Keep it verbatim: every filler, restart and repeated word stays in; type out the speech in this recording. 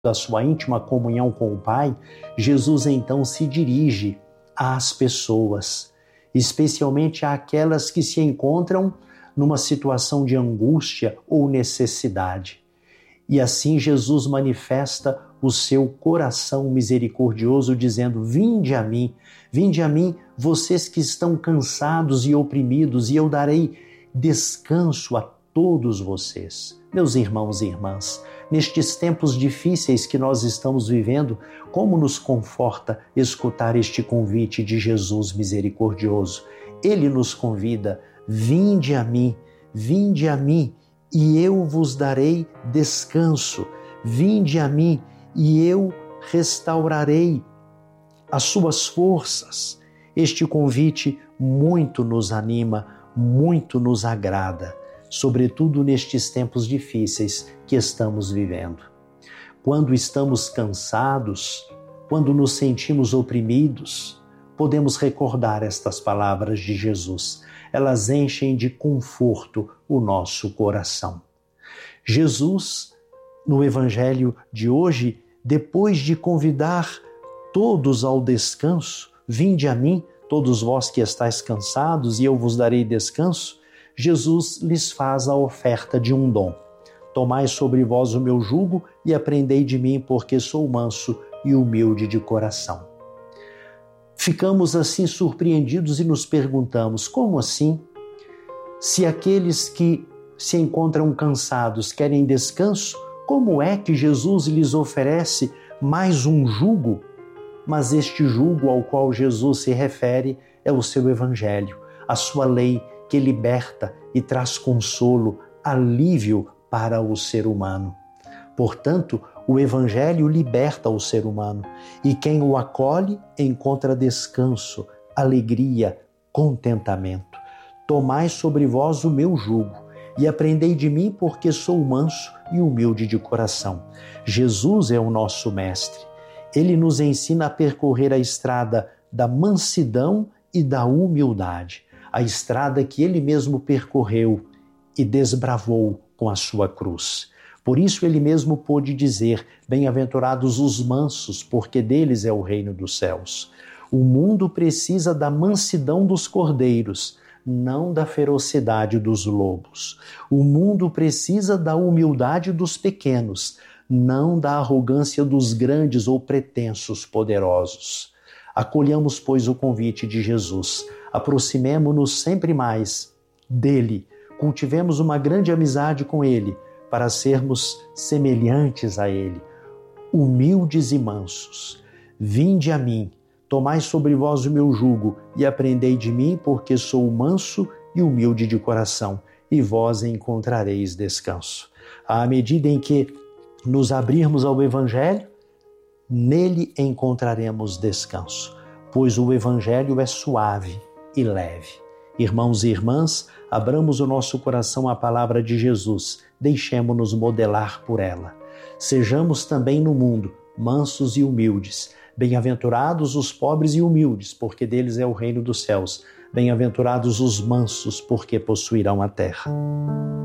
da sua íntima comunhão com o Pai, Jesus então se dirige às pessoas, especialmente àquelas que se encontram numa situação de angústia ou necessidade. E assim Jesus manifesta o seu coração misericordioso, dizendo: vinde a mim, vinde a mim, vocês que estão cansados e oprimidos, e eu darei descanso a todos vocês. Meus irmãos e irmãs, nestes tempos difíceis que nós estamos vivendo, como nos conforta escutar este convite de Jesus misericordioso. Ele nos convida: vinde a mim, vinde a mim, e eu vos darei descanso. Vinde a mim, e eu restaurarei as suas forças. Este convite muito nos anima, muito nos agrada, sobretudo nestes tempos difíceis que estamos vivendo. Quando estamos cansados, quando nos sentimos oprimidos, podemos recordar estas palavras de Jesus. Elas enchem de conforto o nosso coração. Jesus, no Evangelho de hoje, depois de convidar todos ao descanso, vinde a mim, todos vós que estáis cansados, e eu vos darei descanso, Jesus lhes faz a oferta de um dom. Tomai sobre vós o meu jugo e aprendei de mim, porque sou manso e humilde de coração. Ficamos assim surpreendidos e nos perguntamos: como assim? Se aqueles que se encontram cansados querem descanso, como é que Jesus lhes oferece mais um jugo? Mas este jugo ao qual Jesus se refere é o seu Evangelho, a sua lei que liberta e traz consolo, alívio para o ser humano. Portanto, o Evangelho liberta o ser humano e quem o acolhe encontra descanso, alegria, contentamento. Tomai sobre vós o meu jugo e aprendei de mim, porque sou manso e humilde de coração. Jesus é o nosso mestre. Ele nos ensina a percorrer a estrada da mansidão e da humildade, a estrada que ele mesmo percorreu e desbravou com a sua cruz. Por isso ele mesmo pôde dizer: bem-aventurados os mansos, porque deles é o reino dos céus. O mundo precisa da mansidão dos cordeiros, não da ferocidade dos lobos. O mundo precisa da humildade dos pequenos, não da arrogância dos grandes ou pretensos poderosos. Acolhamos, pois, o convite de Jesus. Aproximemo-nos sempre mais dele. Cultivemos uma grande amizade com ele, para sermos semelhantes a ele, humildes e mansos. Vinde a mim, tomai sobre vós o meu jugo e aprendei de mim, porque sou manso e humilde de coração, e vós encontrareis descanso. À medida em que nos abrirmos ao Evangelho, nele encontraremos descanso, pois o Evangelho é suave e leve. Irmãos e irmãs, abramos o nosso coração à palavra de Jesus, deixemo-nos modelar por ela. Sejamos também no mundo mansos e humildes. Bem-aventurados os pobres e humildes, porque deles é o reino dos céus. Bem-aventurados os mansos, porque possuirão a terra.